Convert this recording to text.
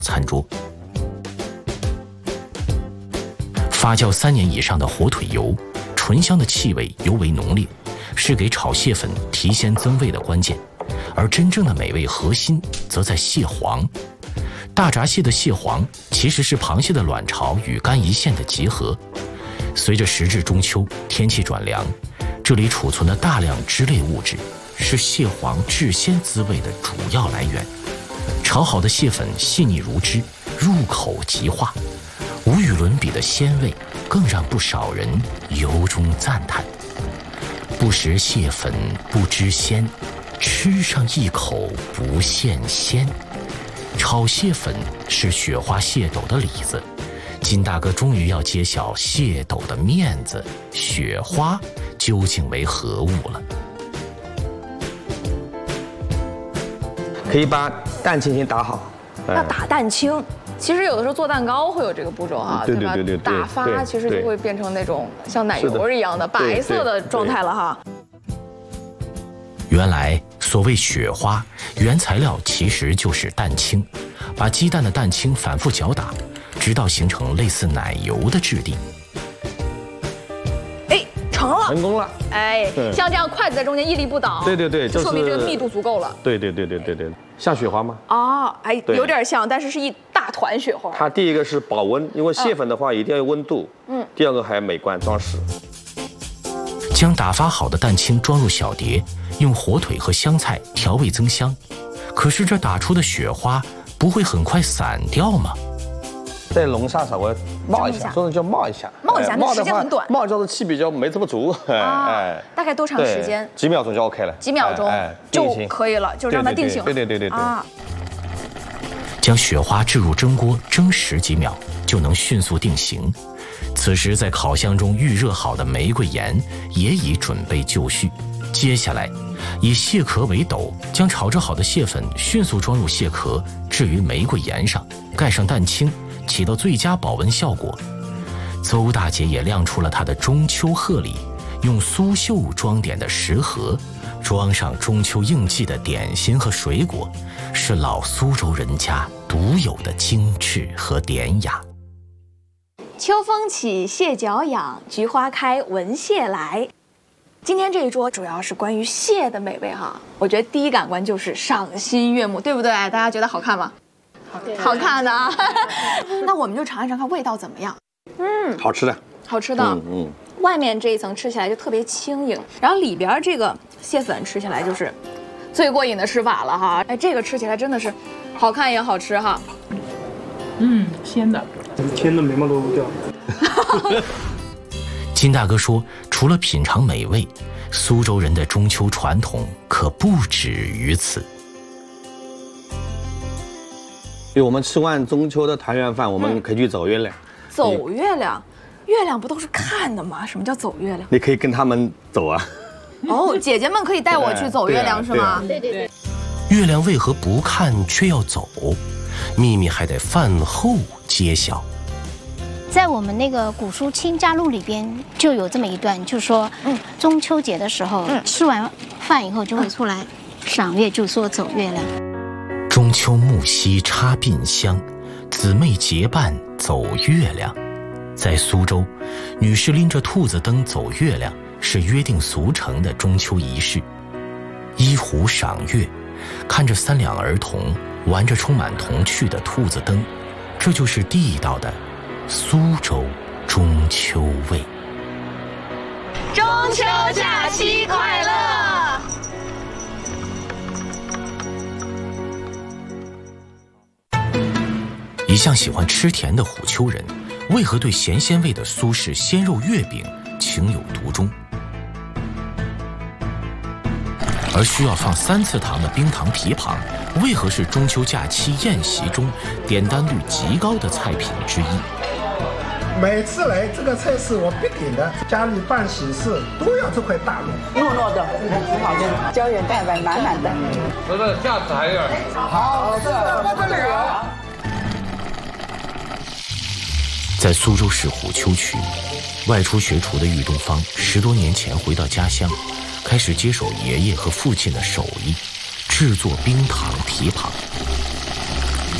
餐桌。发酵3年以上的火腿油，醇香的气味尤为浓烈，是给炒蟹粉提鲜增味的关键。而真正的美味核心则在蟹黄。大闸蟹的蟹黄其实是螃蟹的卵巢与肝胰腺的结合。随着时至中秋，天气转凉，这里储存的大量脂类物质是蟹黄制鲜滋味的主要来源。炒好的蟹粉细腻如脂，入口即化，无与伦比的鲜味更让不少人由衷赞叹。不食蟹粉不知鲜，吃上一口不现鲜。炒蟹粉是雪花蟹斗的里子，金大哥终于要揭晓蟹斗的面子，雪花究竟为何物了。 可以把蛋清先打好。 要打蛋清，其实有的时候做蛋糕会有这个步骤哈，对吧？打发其实就会变成那种像奶油一样的白色的状态了哈。 原来所谓雪花，原材料其实就是蛋清，把鸡蛋的蛋清反复搅打，直到形成类似奶油的质地。 哎，成了， 成功了！ 哎，像这样筷子在中间屹立不倒， 对，就是说明这个密度足够了。 对，像雪花吗？ 啊，哎，有点像，但是是一大团雪花。 它第一个是保温，因为蟹粉的话一定要有温度。第二个还美观装饰。 将打发好的蛋清装入小碟，用火腿和香菜调味增香。可是这打出的雪花不会很快散掉吗？ 在笼上稍微冒一下，说的叫冒一下。 冒一下，那时间很短。 冒就是气比较没这么足。 大概多长时间？ 几秒钟就 OK 了。 几秒钟就可以了，就让它定型。 对。啊。 将雪花置入蒸锅蒸10几秒，就能迅速定型。此时在烤箱中预热好的玫瑰盐也已准备就绪。接下来以蟹壳为斗，将炒制好的蟹粉迅速装入蟹壳，置于玫瑰盐上，盖上蛋清，起到最佳保温效果。邹大姐也亮出了她的中秋贺礼，用苏绣装点的食盒，装上中秋应季的点心和水果，是老苏州人家独有的精致和典雅。 秋风起，蟹脚痒，菊花开，闻蟹来。今天这一桌主要是关于蟹的美味哈，我觉得第一感官就是赏心悦目，对不对？大家觉得好看吗？好看的啊。那我们就尝一尝看味道怎么样。 好吃的。 好吃的。外面这一层吃起来就特别轻盈，然后里边这个蟹粉吃起来就是最过瘾的吃法了哈。哎，这个吃起来真的是好看也好吃哈。 鲜的。甜的眉毛都掉。 金大哥说，除了品尝美味，苏州人的中秋传统可不止于此。 因为我们吃完中秋的团圆饭，我们可以去走月亮。 走月亮？月亮不都是看的吗？什么叫走月亮？ 你可以跟他们走啊。 哦，姐姐们可以带我去走月亮是吗？ 对。 月亮为何不看却要走？秘密还得饭后揭晓。 在我们那个古书《清嘉录》里边就有这么一段，就说，中秋节的时候，吃完饭以后就会出来赏月，就说走月亮。 中秋木樨插鬓香，姊妹结伴走月亮。在苏州，女士拎着兔子灯走月亮是约定俗成的中秋仪式。依湖赏月，看着3两儿童玩着充满童趣的兔子灯，这就是地道的苏州中秋味。 中秋假期快乐！ 一向喜欢吃甜的虎丘人，为何对咸鲜味的苏式鲜肉月饼情有独钟？而需要放3次糖的冰糖枇杷，为何是中秋假期宴席中点单率极高的菜品之一？ 每次来这个菜是我必点的，家里办喜事都要这块大肉， 糯糯的，很好吃，胶原蛋白满满的。 哥哥，下次还有点。 好，这不得了。 在苏州市虎丘区，外出学厨的郁东方10多年前回到家乡，开始接手爷爷和父亲的手艺，制作冰糖枇杷。